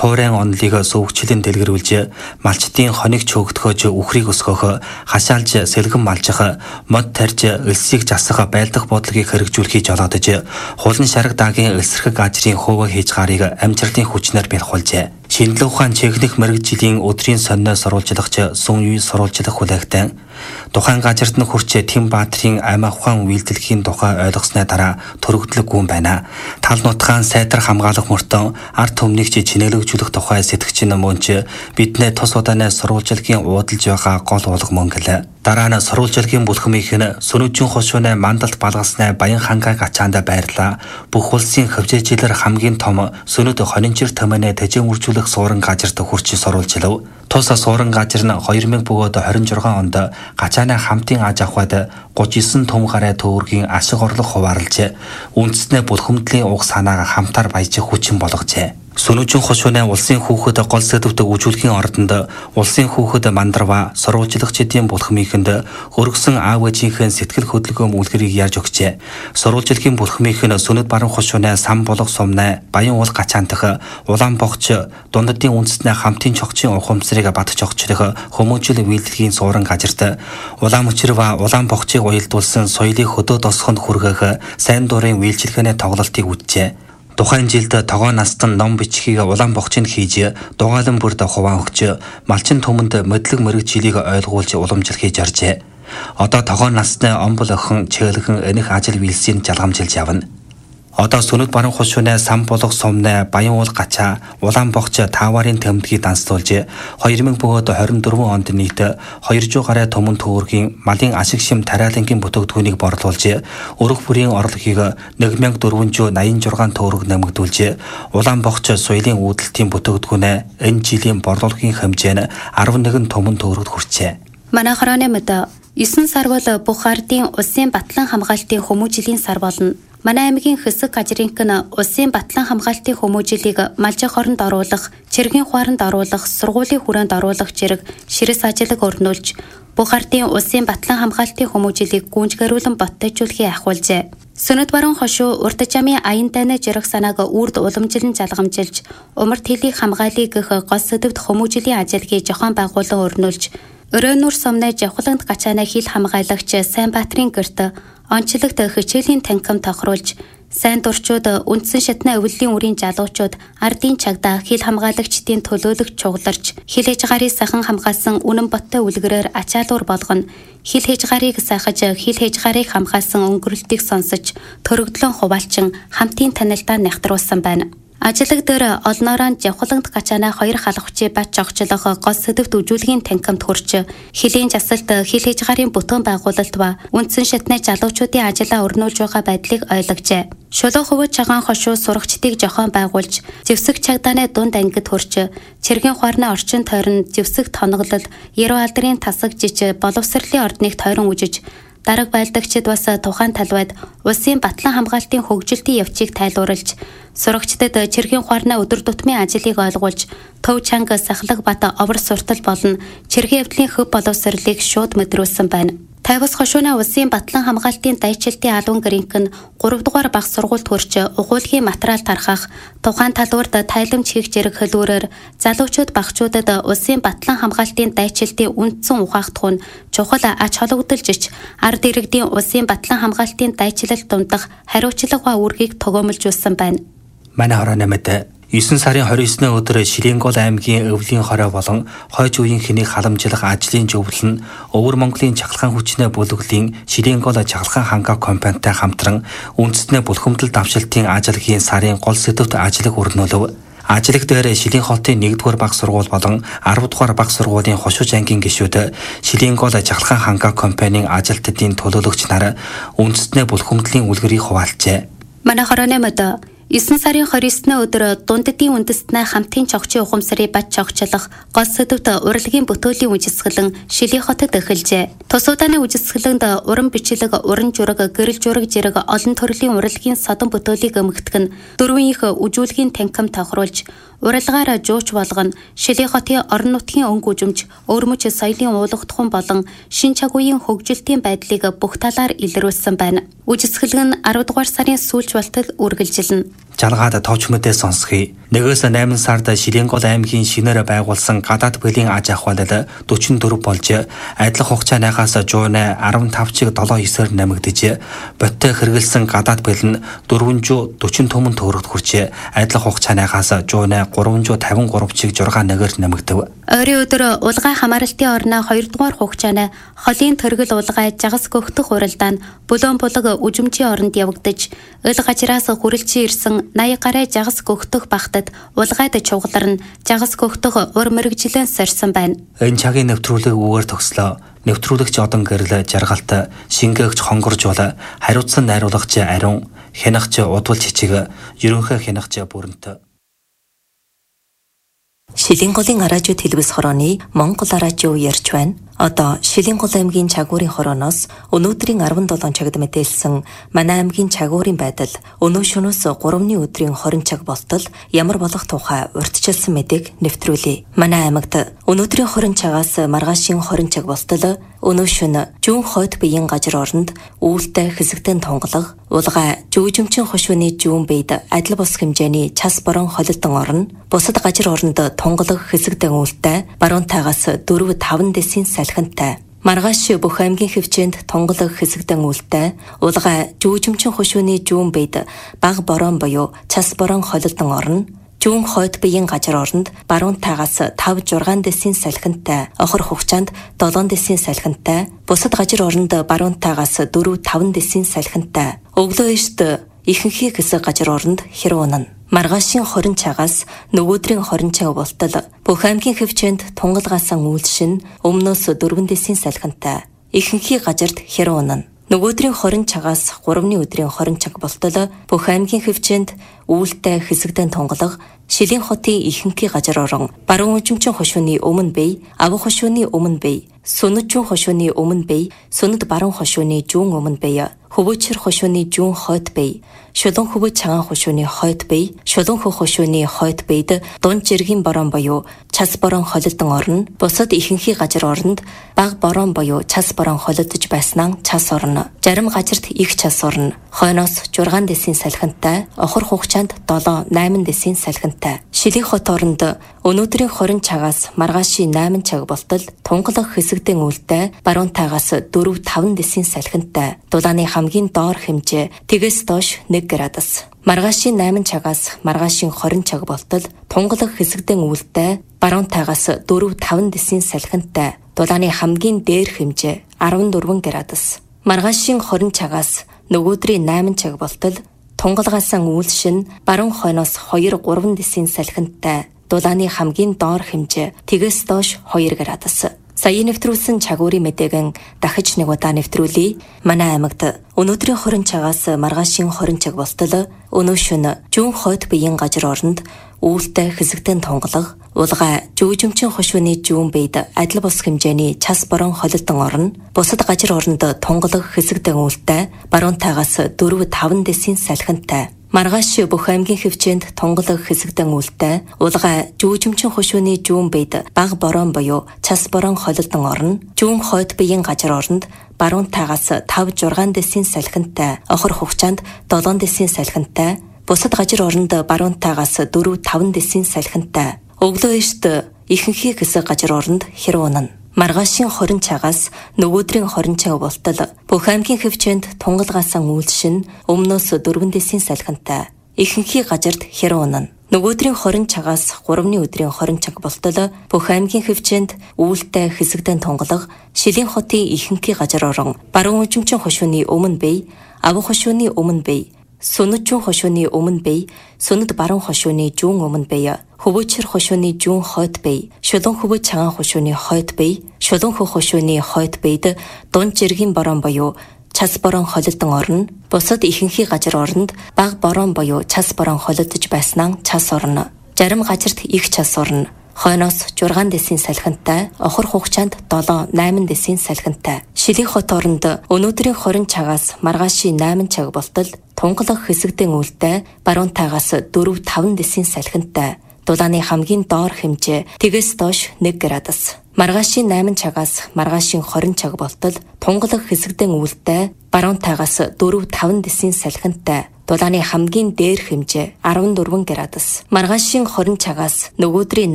туурайн онолыг сөвгчлэн дэлгэрүүлж, малчдын хоног чөөгдөхөж үхрийг өсгөх, хашаалж сэлгэн малжих, мод тарьж элсийг засах байлдах бодлогыг хэрэгжүүлэхийг жолоодож, хулан шараг даагийн эсрэг ажрын хувь хийж гарыг амжилтын хүчнээр бэлхүүлжээ. Шинжлэх ухаан чигнэх мэрэгжлийн өдрийн сониноо сурвалжлагч Сүн Юй сурвалжлах хүлээгтэн тухайн газарт нь хүрч Тэм Баатрын амиа ухаан үйлдэлхийн тухай ойлгосноо дараа төрөгдлөггүй юм байна. Тал нутгаан сайтар хамгаалах мөртөө ард түмнийг чинээлэгжүүлэх тухай сэтгэгч мөнч биднээ тус удааны сурвалжлагын уудалж байгаа гол улга мөнгөл. Дараа нь сурвалжлагын бүлхмийнх нь сөрөжин хошууны мандалт балгаснаа Баян хангааг ачаанда байрлаа. Бүх улсын хөвжээжлэр хамгийн том сөнөд хонинчир төмөнө тэжэн үржүүлэх суурин газарт хүрч сурвалжлав. Тус суурин газар нь 2026 онд гачааны хамтын аж ахуйд 39 том гараа төгрөгийн ашиг орлого хуваарлж, үндэснээ бүлхэмдлийн уг санаага хамтаар баяжих хүчин болгожээ. Сөнөжин хошууны улсын хүүхэд гол сэдвт үжүүлэхийн ордонд улсын хүүхэд мандарва сурвалжлагчдын бүлхмийнхэнд хөргсөн аав ээжийнхэн сэтгэл хөдлөгөө үлгэрийг ярьж өгчээ. Сурвалжлагын бүлхмийнх нь сөнөд баруун хошууны сан болго сумнай Баян уул гачаантах улаан богч дундадын үндэснээ хамтын чогчийн ухамсарыг батж огчлох хүмүүжил үйлдэлгийн суурин газарт улаан мөчрва улаан богчийг уялдуулсан соёлыг хөдөө тосгонд хүргэх сайн дурын үйлчилгээний тоглолтыг үджээ. Тухайн жилд тогоо настан ном бичгийг улаан богчинд хийж, дугаалan бүрд хуваан өгч, малчин түмэнд мэдлэг мэрэгжилийг ойлгуулж уламжлал хийж оржээ. Одоо тогоо насны омбол охин чиглэгэн энэх ажил үйлсийн жалгамжилж явна. Одоо сөнөд баруун хошууны сан болго сумны Баян уул гачаа улаан богч тааварын тэмдгийг данслуулж 2024 онд нийт 200 гаруй төмөн төгрөгийн малын ашиг шим тариалангийн бүтээгдэхүүнийг борлуулж, өрөх бүрийн орлогыг 1486 төгрөг нэмэгдүүлж, улаан богч соёлын үүдэлтийн бүтээгдэхүүнээ энэ жилийн борлуулгын хэмжээ нь 11 төмөн төгрөгт хүрчээ. Манай хорооны мэд 9 сар бол бүх ардын улсын батлан хамгаалтын хүмүүжлийн сар болно. Манай аймгийн хэсэг газрынх нь улсын батлан хамгаалтын хүмүүжлийг малжих оронд оруулах, цэргийн хуаранд оруулах, сургуулийн хүрээнд оруулах зэрэг ширэс ажиллаг өрнүүлж, бүх ардын улсын батлан хамгаалтын хүмүүжлийг гүйцэтгэрүүлэн боттойжуулахыг ахиулжээ. Сөнөд баруун хошуу урт жамын аян дайны жирэх санааг үрд уламжилан залгамжилж, умард хэлийг хамгаалъя гэх гол сэдвт хүмүүжлийн ажилгийг зохион байгуулан өрнүүлж, Өрөөнүр сумны Жавхланд гачааны хил хамгаалагч Сайн Баатрын гэрт онцлогт хичээлийн танхим тохируулж, сайн дурчууд, үндсэн шатны өвлийн үрийн залуучууд ардын чагдаа хил хамгаалагчдын төлөөлөгч чугларч, хил хязгаарыг сайхан хамгаалсан үнэн боттой үлгэрээр ачаалуур болгоно. Хил хязгаарыг сайхаж, хил хязгаарыг хамгаалсан өнгөрөлтийг сонсож, төрөгдлөн хуваалчин хамтын танилтаа нягтруулсан байна. Ажлаг дээр олноороо Жавхланд гачаана 2 халахчи бат жогчлох гол сэдвт үжүүлгийн танхимд хүрч, хилийн жасалт, хил хязгаарын бүтээн байгуулалт ба үндсэн шатны залуучуудын ажиллаа өрнүүлж байгаа байдлыг ойлгожээ. Шулуун хөвөж чагаан хошуу сурагчдыг зохион байгуулж, зэвсэг чагдааны дунд ангид хүрч, цэргийн хуарны орчин тойрон зэвсэг тоноглол, яруу алдрын тасаг жиж, боловсролын ордныг тойрон үжиж, дарга байлдагчид бас тухайн талбайд улсын батлан хамгаалтын хөгжилтийн явцыг тайлбарлаж, сурагчдад цэргийн хуарны өдөр тутмын ажлыг ойлгуулж, төв чанга сахлаг бат овор суртал болон цэргийн явдлын хөв боловсролыг шууд мэдрүүлсэн байна. Тайвас хошууны улсын батлан хамгаалтын дайчилтын албан гэрийнх нь 3 дугаар баг сургуульд хүрч ухуулгийн материал тархах, тухайн талбарт тайламж хийх зэрэг хэлбэрээр залуучууд багчуудад улсын батлан хамгаалтын дайчилтын үндсэн ухаагдах нь чухал ач холбогдолж, ард иргэдийн улсын батлан хамгаалтын дайчилалт дундах хариуцлага үүргийг тогоомжуулсан байна. Манай хорооны мэд 9 сарын 29-ны өдөр Шилэнгол аймгийн өвлийн хорой болон хойж үеийн хэнийг халамжлах ажлын зөвлөл нь Өвөр Монголын чахалгаан хүчний бүлэглэлийн Шилэнгол чахалгаан хангаа компанитай хамтран үндэстний бүлхэмдэл давшилтын ажлын сарын гол сэдвт ажиллаг өрнүүлв. Ажлаг дээр Шилийн хотын 1-р баг сургууль болон 10-р баг сургуулийн хошууж ангийн гишүүд Шилэнгол чахалгаан хангаа компанийн ажилтнуудын төлөөлөгч нар үндэстний бүлхэмдлийн үлгэрийг хуваалжээ. Манай хорооны мэд 9 сарын 29-ны өдөр дундадын үндэстний хамтын чогчийн ухамсарыг бат чогчлох гол сэдвт урлагийн бүтээлийн үжисгэлэн Шилийн хотод эхэлжээ. Тус удааны үжисгэлэнд уран бичлэг, уран жураг, гэрэл жураг зэрэг олон төрлийн урлагийн содон бүтээлийг өмгдөх нь 4 их үжүүлгийн танхим тохируулж, уралгаар жууч болгоно, Шилийн хотын орон нутгийн өнгө үжимж, өөрмөч соёлын уулгатхан болон шин чагуугийн хөгжилтийн байдлыг бүх талаар илрүүлсэн байна. Үжисгэлэн 10 дугаар сарын сүүлч болтол үргэлжилнэ. Жалгаад товч мөдөө сонсхий. 1-8 сард Шилэнгол аймгийн шинээр байгуулсан гадаад бүлийн аж ахуйлал 44 болж адилхан хугацааныхаас жуунаа 15-ыг 7-9-ээр нэмэгдэж боттой хэрэгэлсэн гадаад бэл нь 440 түмэн төгрөгт хүрч адилхан хугацааныхаас жуунаа 353-ыг 6-1-ээр нэмэгдэв. Ойрын өдөр улгай хамааралтын орноо 2 дугаар хугацааны холын төргөл улгай жагас гөхтөх уралдаан Булуун булаг үжимчийн оронд явагдаж өл гажраас хүрэлцэн ирсэн 80 гаруй жагас гөхтөх багтад улгайд чуглар нь жагас гөхтөх ур мэрэгжилэн сорьсон байна. Энэ цагийн нэвтрүүлэг үгээр төгслөө. Нэвтрүүлэгч Одон Гэрэл жаргалт, шингээгч Хонгоржуул, хариуцсан найруулагч Ариун, хянагч Удвал Чичиг, ерөнхий хянагч Бүрэнт. Шилэнголын араажууд хэлбэс хорооны Монгол араажуу ярьж байна. Одоо Шилэнгол аймгийн Чагуурын хорооноос өнөөдрийн 17 цагт мэдээлсэн манай аймгийн Чагуурын байдал өнөө шөнөөс 3-ны өдрийн 20 цаг болтол ямар болох тухай урьдчилсан мэдээг нэвтрүүлье. Манай аймагт өнөөдрийн 20 цагаас маргаашийн 20 цаг болтол өнөө шөнө Жүүн хойд биеийн газар оронд үүлтэй хэсэгтэн тунгалаг, улгай жүүжимчин хошууны Жүүн бийд адил бус хэмжээний час борон холилдон орно. Бусад газар оронд тунгалаг хэсэгтэн үүлтэй баруун тагаас 4-5 дэсийн салхинтай. Маргааш бүх аймгийн хөвчөнд тунгалаг хэсэгтэн үүлтэй, улгай жүүжимчин хошууны Жүүн бийд баг борон буюу час борон холилдон орно. Жүүн хойд биеийн газар оронд баруун тагаас 5-6 дэсийн салхинтай, охор хугацаанд 7 дэсийн салхинтай, бусад газар оронд баруун тагаас 4-5 дэсийн салхинтай. Өглөө эрт ихэнхий хэсэг газар оронд хэрэг унана. Маргаашийн 20 цагаас нөгөөдрийн 20 цаг болтол бүх аймгийн хөвчөнд тунгалгаасан үйлшин өмнөөс 4 дэсийн салхинтай. Ихэнхий газарт хэрэг унана. Нөгөөдрийн 20 цагаас 3-ны өдрийн 20 цаг болтол бүх аймгийн хөвчөнд үүлтэй хэсэгтэн тунгалаг Шилэн хотын ихэнхий газар орон баруун үжимчин хошууны өмнө бий, авах хошууны өмнө бий, сүнэт Жүүн хошууны өмнө бий, сүнэт баруун хошууны Жүүн өмнө бий, хөвөөчөр хошууны Жүүн хойд бий, шулуун хөвөө цагаан хошууны хойд бий, шулуун хөө хошууны хойд бийд дунд жиргийн борон буюу час борон холилдон орно. Бусад ихэнхий газар оронд баг борон буюу час борон холилдож байснаа час орно. Зарим газарт их час орно. Хойноос 6 дэсийн салхинтай, охор хугацаанд 7-8 дэсийн салхинтай. Шилэн хот оронд өнөөдрийн 20 цагаас маргаашийн 8 цаг болтол тунгалаг хэсэгтэн үүлтэй баруун тагаас 4-5 дэсийн салхинтай. Дулааны хамгийн доор хэмжээ тэгээс доош 1 градус. Маргаашийн 8 цагаас маргаашийн 20 цаг болтол тунгалаг хэсэгтэн үүлтэй баруун тагаас 4-5 дэсийн салхинтай. Дулааны хамгийн дээр хэмжээ 14 градус. Маргаашийн 20 цагаас нөгөөдрийн 8 цаг болтол тунгалгаасан үйлшин баруун хойноос 2-3 дэсийн салхинтай. Дулааны хамгийн доор хэмжээ тэгээс доош 2 градус. Сая нэвтрүүлсэн Чагуурын мэдээгэн дахиж нэг удаа нэвтрүүлье. Манай аймагт өнөөдрийн 20 цагаас маргаашийн 20 цаг болтол өнөө шөнө Жүүн хойд биеийн газар оронд үүлтэй хэсэгтэн тунгалаг, улгай жүүжимчин хошууны Жүүн бийд адил бус хэмжээний час борон холилдон орно. Бусад газар оронд тунгалаг хэсэгтэн үүлтэй баруун тагаас 4-5 дэсийн салхинтай. Маргааш бүх аймгийн хөвчөнд тунгалаг хэсэгтэн үүлтэй, улгай жүүжимчин хошууны Жүүн бийд баг борон буюу час борон холилдон орно. Жүүн хойд биеийн газар оронд баруун тагаас 5-6 дэсийн салхинтай, охор хугацаанд 7 дэсийн салхинтай, бусад газар оронд баруун тагаас 4-5 дэсийн салхинтай. Өглөө эрт ихэнхий хэсэг газар оронд хэрэг унана. Маргаашийн 20 цагаас нөгөөдрийн 20 цаг болтол бүх аймгийн хөвчөнд тунгалгаасан үйлшин өмнөөс 4 дэсийн салхинтай. Ихэнхий газарт хэрэг унана. Нөгөөдрийн 20 цагаас 3-ны өдрийн 20 цаг болтол бүх аймгийн хөвчөнд үүлтэй хэсэгтэн тунгалаг Шилэн хотын ихэнхий газар орон баруун үжимчин хошууны өмнө бий, авах хошууны өмнө бий, сүнэт Жүүн хошууны өмнө бий, сүнэт баруун хошууны Жүүн өмнө бий, хөвөөчөр хошууны Жүүн хойд бий, шулуун хөвөө цагаан хошууны хойд бий, шулуун хөө хошууны хойд бийд дунд жиргийн борон буюу час борон холилдон орно. Бусад ихэнхий газар оронд баг борон буюу час борон холилдож байснаа час орно. Зарим газарт их час орно. Хойноос 6 дэсийн салхинтай, охор хугацаанд 7-8 дэсийн салхинтай. Шилэн хот оронд өнөөдрийн 20 цагаас маргаашийн 8 цаг болтол тунгалаг хэсэгтэн үүлтэй баруун тагаас 4-5 дэсийн салхинтай. Дулааны хамгийн доор хэмжээ тэгээс доош 1 градус. Маргаашийн 8 цагаас маргаашийн 20 цаг болтол тунгалаг хэсэгтэн үүлтэй баруун тагаас 4-5 дэсийн салхинтай. Дулааны хамгийн дээрх хэмжээ 14 градус. Маргаашийн хорин цагаас нөгөөдрийн